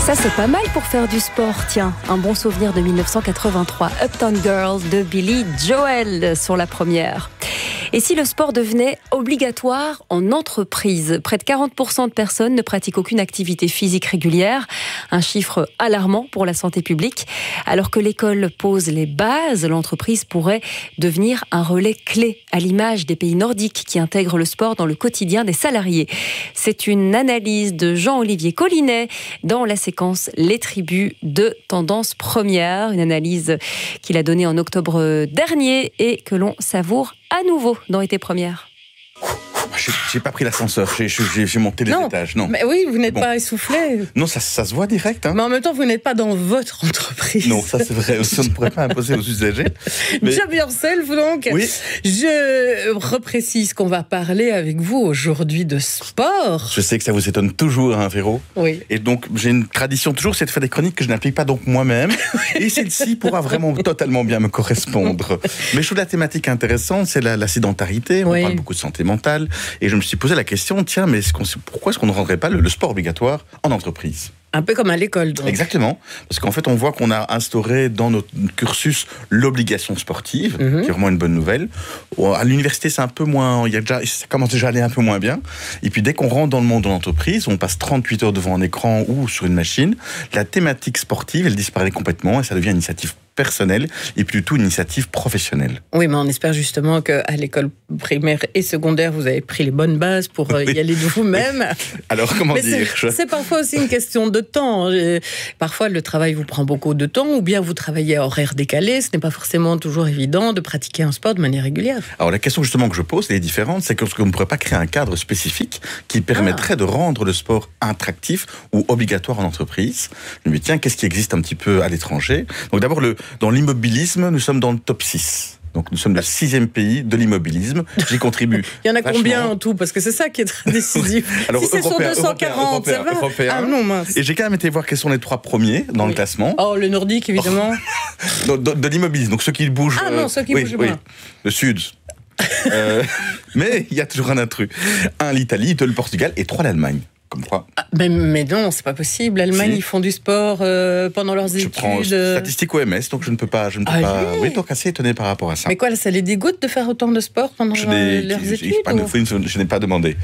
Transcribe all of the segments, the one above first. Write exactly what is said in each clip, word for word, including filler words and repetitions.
Ça, c'est pas mal pour faire du sport. Tiens, un bon souvenir de mille neuf cent quatre-vingt-trois. Uptown Girls de Billy Joel sur la première. Et si le sport devenait obligatoire en entreprise? Près de quarante pour cent de personnes ne pratiquent aucune activité physique régulière. Un chiffre alarmant pour la santé publique. Alors que l'école pose les bases, l'entreprise pourrait devenir un relais clé, à l'image des pays nordiques qui intègrent le sport dans le quotidien des salariés. C'est une analyse de Jean-Olivier Collinet dans la séquence Les Tribus de Tendance Première. Une analyse qu'il a donnée en octobre dernier et que l'on savoure à nouveau dans Été Première. J'ai pas pris l'ascenseur, j'ai, j'ai, j'ai monté les non, étages. Non, mais oui, vous n'êtes bon. pas essoufflé. Non, ça, ça se voit direct. Hein. Mais en même temps, vous n'êtes pas dans votre entreprise. Non, ça c'est vrai. On ne pourrait pas imposer aux usagers. Mais... Job yourself, donc. Oui. Je reprécise qu'on va parler avec vous aujourd'hui de sport. Je sais que ça vous étonne toujours, hein, Véro. Oui. Et donc, j'ai une tradition toujours, c'est de faire des chroniques que je n'applique pas donc moi-même. Et celle-ci pourra vraiment totalement bien me correspondre. Mais je trouve la thématique intéressante, c'est la, la sédentarité. On oui. parle beaucoup de santé mentale. Et je me suis posé la question, tiens, mais est-ce qu'on, pourquoi est-ce qu'on ne rendrait pas le, le sport obligatoire en entreprise ? Un peu comme à l'école, donc. Exactement. Parce qu'en fait, on voit qu'on a instauré dans notre cursus l'obligation sportive, mm-hmm. qui est vraiment une bonne nouvelle. À l'université, c'est un peu moins... Il y a déjà, ça commence déjà à aller un peu moins bien. Et puis, dès qu'on rentre dans le monde de l'entreprise, on passe trente-huit heures devant un écran ou sur une machine, la thématique sportive, elle disparaît complètement et ça devient une initiative personnelle et plutôt une initiative professionnelle. Oui, mais on espère justement qu'à l'école primaire et secondaire, vous avez pris les bonnes bases pour oui. y aller de vous-même. Alors, comment mais dire c'est, c'est parfois aussi une question de temps. Parfois, le travail vous prend beaucoup de temps ou bien vous travaillez à horaire décalé. Ce n'est pas forcément toujours évident de pratiquer un sport de manière régulière. Alors, la question justement que je pose, elle est différente. C'est qu'on ne pourrait pas créer un cadre spécifique qui permettrait ah. de rendre le sport attractif ou obligatoire en entreprise. Je me dis, tiens, qu'est-ce qui existe un petit peu à l'étranger ? Donc d'abord, le dans l'immobilisme, nous sommes dans le top six. Donc nous sommes le sixième pays de l'immobilisme. J'y contribue. Il y en a vachement. Combien en tout ? Parce que c'est ça qui est très décisif. Alors, si c'est européen, sur deux cent quarante, européen, ça va européen. Ah non, mince. Et j'ai quand même été voir quels sont les trois premiers dans oui. le classement. Oh, le nordique, évidemment. Oh. de, de, de l'immobilisme, donc ceux qui bougent... Ah non, ceux qui oui, bougent oui. moins. Le sud. euh, mais il y a toujours un intrus. Un, l'Italie, deux, le Portugal et trois, l'Allemagne. Comme quoi. Ah, mais, mais non, c'est pas possible. L'Allemagne, si. Ils font du sport euh, pendant leurs je études. Je prends statistique O M S, donc je ne peux pas... Je ne peux ah, pas... Oui, oui, donc assez étonné par rapport à ça. Mais quoi, ça les dégoûte de faire autant de sport pendant je leurs je, études je, ou... je, je n'ai pas demandé.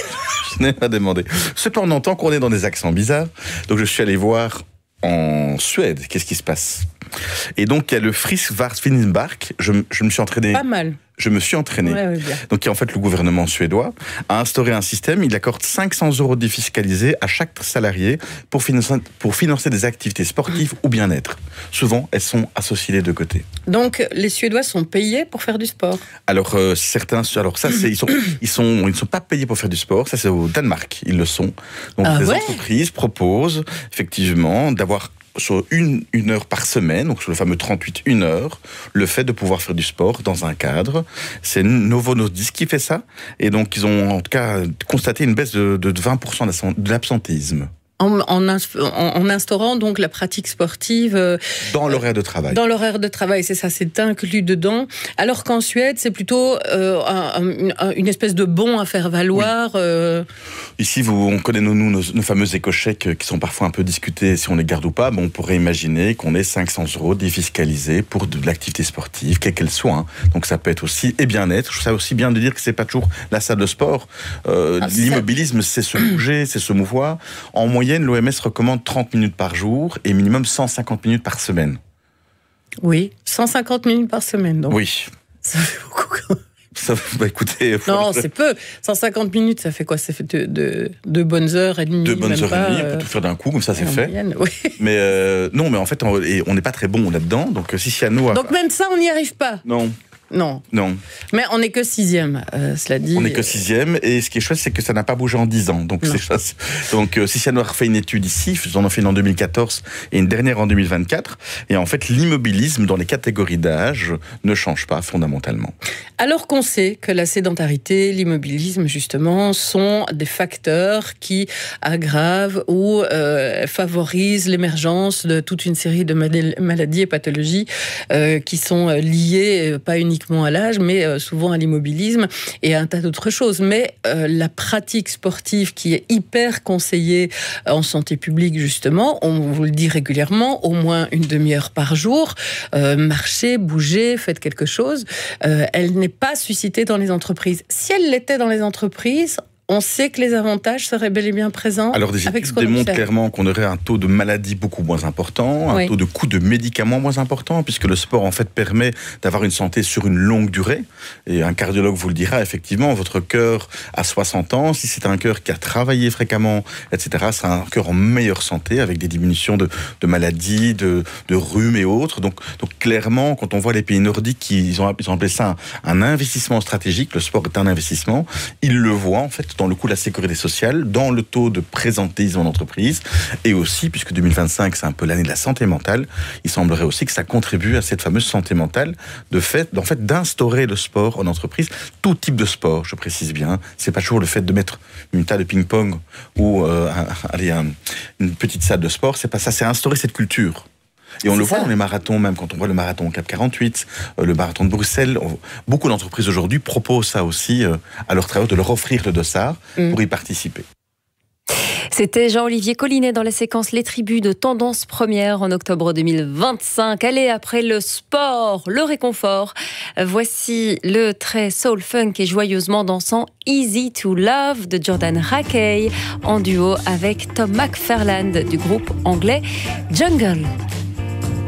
je n'ai pas demandé. Cependant, tant qu'on est dans des accents bizarres, donc je suis allé voir en Suède, qu'est-ce qui se passe ? Et donc, il y a le Friskvartsfinnbark. Je, je me suis entraîné... Pas mal. Je me suis entraîné. Ouais, ouais, bien. Donc, en fait, le gouvernement suédois a instauré un système. Il accorde cinq cents euros défiscalisés à chaque salarié pour financer, pour financer des activités sportives ou bien-être. Souvent, elles sont associées les deux côtés. Donc, les Suédois sont payés pour faire du sport. Alors, euh, certains... Alors, ça, c'est, ils, sont, ils, sont, ils ne sont pas payés pour faire du sport. Ça, c'est au Danemark. Ils le sont. Donc, ah, les ouais entreprises proposent, effectivement, d'avoir... sur une, une heure par semaine, donc sur le fameux trente-huit, une heure, le fait de pouvoir faire du sport dans un cadre. C'est Novo Nordisk qui fait ça. Et donc, ils ont en tout cas constaté une baisse de, de vingt pour cent de l'absentéisme. En, en, en instaurant donc la pratique sportive... Euh, dans l'horaire de travail. Dans l'horaire de travail, c'est ça, c'est inclus dedans. Alors qu'en Suède, c'est plutôt euh, un, un, une espèce de bon à faire valoir. Oui. Euh... Ici, vous, on connaît nous, nos, nos fameux éco-chèques qui sont parfois un peu discutés si on les garde ou pas. Bon, on pourrait imaginer qu'on ait cinq cents euros défiscalisés pour de l'activité sportive, quelle qu'elle soit. Hein. Donc ça peut être aussi, et bien-être. Je trouve ça aussi bien de dire que c'est pas toujours la salle de sport. Euh, ah, l'immobilisme, c'est se bouger, c'est se mouvoir. En moyenne, l'O M S recommande trente minutes par jour et minimum cent cinquante minutes par semaine. Oui, cent cinquante minutes par semaine, donc. Oui. Ça fait beaucoup quand même. Ça, bah écoutez... Non, c'est peu. cent cinquante minutes, ça fait quoi ? Ça fait deux, deux, deux bonnes heures et demie. Deux bonnes heures pas, et demie, on euh... peut tout faire d'un coup, comme ça c'est fait. Moyenne, oui. Mais euh, non, mais en fait, on n'est pas très bon là-dedans. Donc si Siano a... Donc même ça, on n'y arrive pas ? Non. Non. Non. Mais on n'est que sixième, euh, cela dit. On n'est que sixième, et ce qui est chouette, c'est que ça n'a pas bougé en dix ans. Donc, c'est chouette. Donc euh, Sissiano a refait une étude ici, ils en ont fait une en deux mille quatorze et une dernière en deux mille vingt-quatre. Et en fait, l'immobilisme dans les catégories d'âge ne change pas fondamentalement. Alors qu'on sait que la sédentarité, l'immobilisme, justement, sont des facteurs qui aggravent ou euh, favorisent l'émergence de toute une série de maladies et pathologies euh, qui sont liées, pas uniquement uniquement à l'âge, mais euh, souvent à l'immobilisme et à un tas d'autres choses. Mais euh, la pratique sportive qui est hyper conseillée en santé publique, justement, on vous le dit régulièrement, au moins une demi-heure par jour, euh, marchez, bougez, faites quelque chose, euh, elle n'est pas suscitée dans les entreprises. Si elle l'était dans les entreprises, on sait que les avantages seraient bel et bien présents. Alors, des études démontrent clairement qu'on aurait un taux de maladie beaucoup moins important, un oui. taux de coût de médicaments moins important, puisque le sport, en fait, permet d'avoir une santé sur une longue durée. Et un cardiologue vous le dira, effectivement, votre cœur à soixante ans, si c'est un cœur qui a travaillé fréquemment, et cetera, sera un cœur en meilleure santé, avec des diminutions de, de maladies, de, de rhume et autres. Donc, donc, clairement, quand on voit les pays nordiques, ils ont, ils ont appelé ça un, un investissement stratégique. Le sport est un investissement. Ils le voient, en fait, dans le coût de la sécurité sociale, dans le taux de présentéisme en entreprise, et aussi, puisque deux mille vingt-cinq, c'est un peu l'année de la santé mentale, il semblerait aussi que ça contribue à cette fameuse santé mentale, de fait, en fait, d'instaurer le sport en entreprise, tout type de sport, je précise bien, c'est pas toujours le fait de mettre une table de ping-pong ou euh, un, allez, un, une petite salle de sport, c'est pas ça, c'est instaurer cette culture. Et on c'est le voit ça. Dans les marathons, même quand on voit le marathon Cap quarante-huit, euh, le marathon de Bruxelles, on, beaucoup d'entreprises aujourd'hui proposent ça aussi euh, à leurs travailleurs, de leur offrir le dossard mmh. pour y participer. C'était Jean-Olivier Collinet dans la séquence Les Tribus de Tendance Première en octobre deux mille vingt-cinq. Allez, après le sport, le réconfort, voici le très soul funk et joyeusement dansant Easy to Love de Jordan Rakei en duo avec Tom McFarland du groupe anglais Jungle.